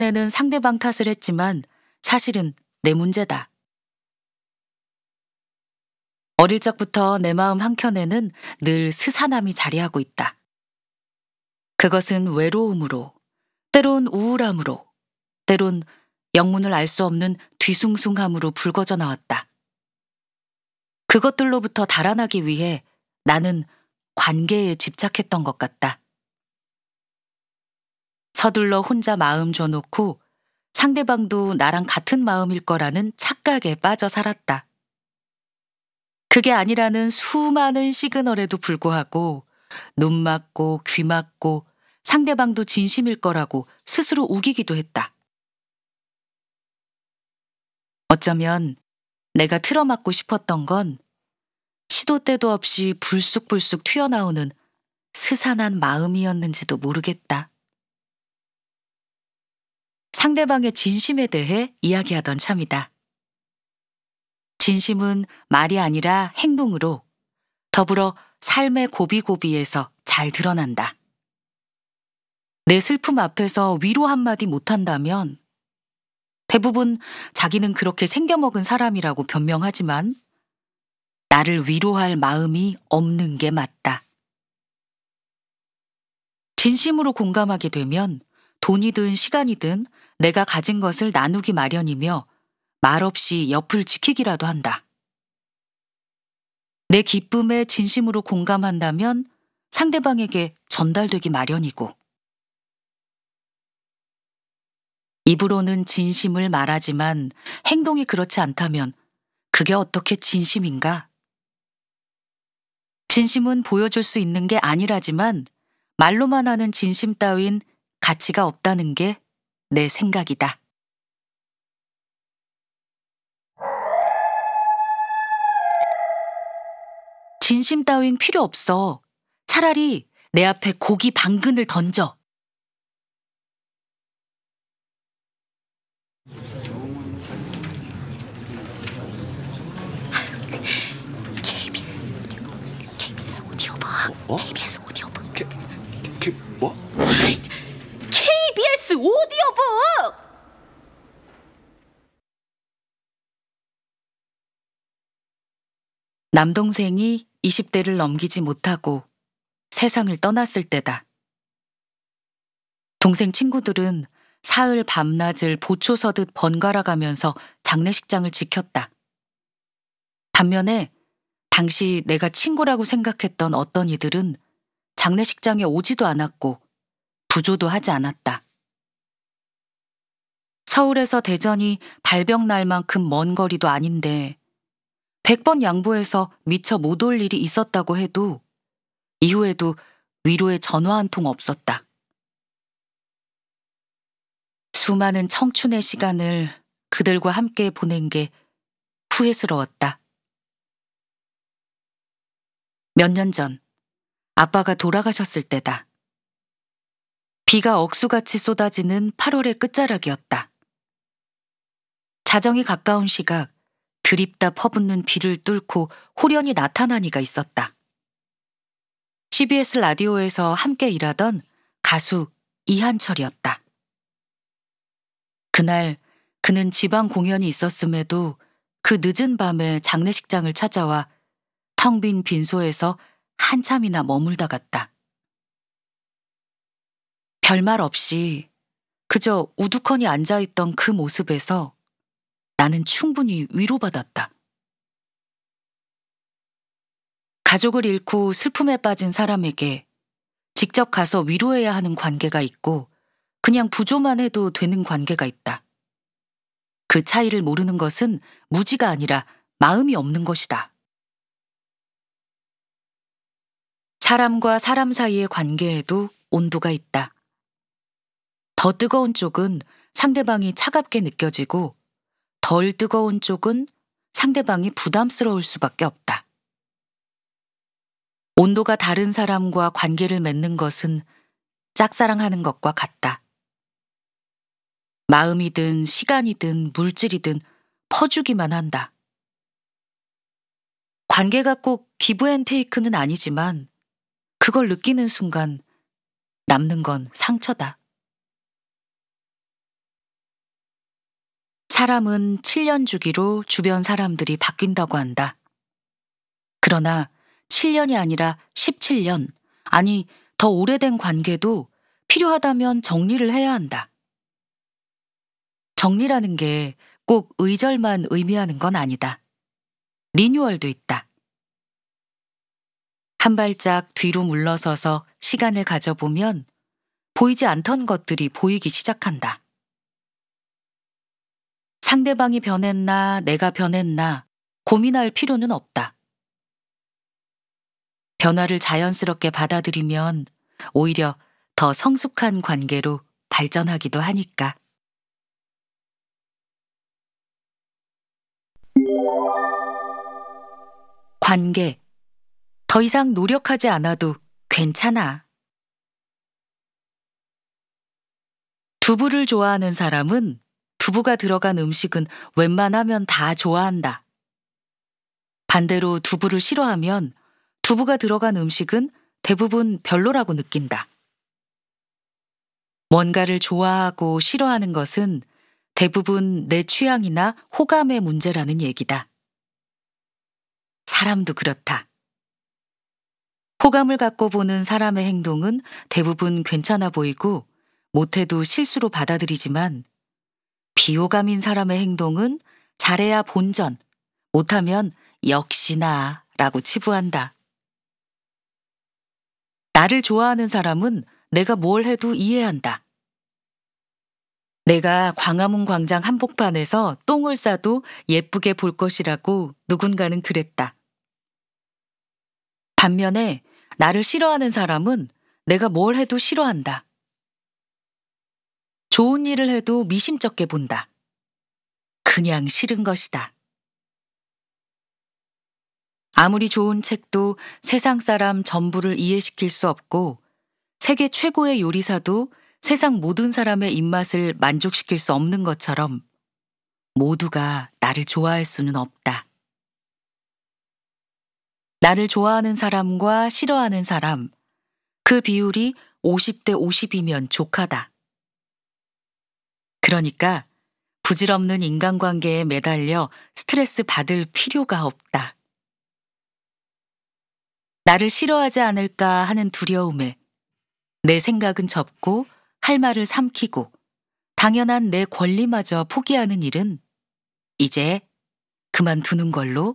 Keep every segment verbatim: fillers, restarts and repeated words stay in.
내는 상대방 탓을 했지만 사실은 내 문제다. 어릴 적부터 내 마음 한켠에는 늘 스산함이 자리하고 있다. 그것은 외로움으로, 때론 우울함으로, 때론 영문을 알 수 없는 뒤숭숭함으로 불거져 나왔다. 그것들로부터 달아나기 위해 나는 관계에 집착했던 것 같다. 서둘러 혼자 마음 줘놓고 상대방도 나랑 같은 마음일 거라는 착각에 빠져 살았다. 그게 아니라는 수많은 시그널에도 불구하고 눈 맞고 귀 맞고 상대방도 진심일 거라고 스스로 우기기도 했다. 어쩌면 내가 틀어막고 싶었던 건 시도 때도 없이 불쑥불쑥 튀어나오는 스산한 마음이었는지도 모르겠다. 상대방의 진심에 대해 이야기하던 참이다. 진심은 말이 아니라 행동으로 더불어 삶의 고비고비에서 잘 드러난다. 내 슬픔 앞에서 위로 한마디 못한다면 대부분 자기는 그렇게 생겨먹은 사람이라고 변명하지만 나를 위로할 마음이 없는 게 맞다. 진심으로 공감하게 되면 돈이든 시간이든 내가 가진 것을 나누기 마련이며 말없이 옆을 지키기라도 한다. 내 기쁨에 진심으로 공감한다면 상대방에게 전달되기 마련이고 입으로는 진심을 말하지만 행동이 그렇지 않다면 그게 어떻게 진심인가? 진심은 보여줄 수 있는 게 아니라지만 말로만 하는 진심 따윈 가치가 없다는 게 내 생각이다. 진심 따윈 필요 없어. 차라리 내 앞에 고기 반근을 던져. 케이비에스, 케이비에스 오디오북. 어? 케이비에스 오디오북. 케, 케, 뭐? 케이비에스 오디오북! 남동생이 이십 대를 넘기지 못하고 세상을 떠났을 때다. 동생 친구들은 사흘 밤낮을 보초 서듯 번갈아 가면서 장례식장을 지켰다. 반면에 당시 내가 친구라고 생각했던 어떤 이들은 장례식장에 오지도 않았고 부조도 하지 않았다. 서울에서 대전이 발병 날만큼 먼 거리도 아닌데 백 번 양보해서 미처 못 올 일이 있었다고 해도 이후에도 위로의 전화 한 통 없었다. 수많은 청춘의 시간을 그들과 함께 보낸 게 후회스러웠다. 몇 년 전 아빠가 돌아가셨을 때다. 비가 억수같이 쏟아지는 팔월의 끝자락이었다. 자정이 가까운 시각 드립다 퍼붓는 비를 뚫고 호련히 나타난 이가 있었다. 씨비에스 라디오에서 함께 일하던 가수 이한철이었다. 그날 그는 지방 공연이 있었음에도 그 늦은 밤에 장례식장을 찾아와 텅 빈 빈소에서 한참이나 머물다 갔다. 별말 없이 그저 우두커니 앉아있던 그 모습에서 나는 충분히 위로받았다. 가족을 잃고 슬픔에 빠진 사람에게 직접 가서 위로해야 하는 관계가 있고 그냥 부조만 해도 되는 관계가 있다. 그 차이를 모르는 것은 무지가 아니라 마음이 없는 것이다. 사람과 사람 사이의 관계에도 온도가 있다. 더 뜨거운 쪽은 상대방이 차갑게 느껴지고 덜 뜨거운 쪽은 상대방이 부담스러울 수밖에 없다. 온도가 다른 사람과 관계를 맺는 것은 짝사랑하는 것과 같다. 마음이든 시간이든 물질이든 퍼주기만 한다. 관계가 꼭 기브앤테이크는 아니지만 그걸 느끼는 순간 남는 건 상처다. 사람은 칠 년 주기로 주변 사람들이 바뀐다고 한다. 그러나 칠 년이 아니라 십칠 년, 아니 더 오래된 관계도 필요하다면 정리를 해야 한다. 정리라는 게 꼭 의절만 의미하는 건 아니다. 리뉴얼도 있다. 한 발짝 뒤로 물러서서 시간을 가져보면 보이지 않던 것들이 보이기 시작한다. 상대방이 변했나 내가 변했나 고민할 필요는 없다. 변화를 자연스럽게 받아들이면 오히려 더 성숙한 관계로 발전하기도 하니까. 관계. 더 이상 노력하지 않아도 괜찮아. 두부를 좋아하는 사람은 두부가 들어간 음식은 웬만하면 다 좋아한다. 반대로 두부를 싫어하면 두부가 들어간 음식은 대부분 별로라고 느낀다. 뭔가를 좋아하고 싫어하는 것은 대부분 내 취향이나 호감의 문제라는 얘기다. 사람도 그렇다. 호감을 갖고 보는 사람의 행동은 대부분 괜찮아 보이고 못해도 실수로 받아들이지만 비호감인 사람의 행동은 잘해야 본전, 못하면 역시나 라고 치부한다. 나를 좋아하는 사람은 내가 뭘 해도 이해한다. 내가 광화문 광장 한복판에서 똥을 싸도 예쁘게 볼 것이라고 누군가는 그랬다. 반면에 나를 싫어하는 사람은 내가 뭘 해도 싫어한다. 좋은 일을 해도 미심쩍게 본다. 그냥 싫은 것이다. 아무리 좋은 책도 세상 사람 전부를 이해시킬 수 없고 세계 최고의 요리사도 세상 모든 사람의 입맛을 만족시킬 수 없는 것처럼 모두가 나를 좋아할 수는 없다. 나를 좋아하는 사람과 싫어하는 사람, 그 비율이 오십 대 오십이면 족하다. 그러니까 부질없는 인간관계에 매달려 스트레스 받을 필요가 없다. 나를 싫어하지 않을까 하는 두려움에 내 생각은 접고 할 말을 삼키고 당연한 내 권리마저 포기하는 일은 이제 그만두는 걸로.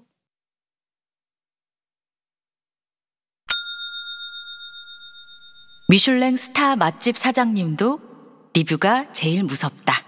미슐랭 스타 맛집 사장님도 리뷰가 제일 무섭다.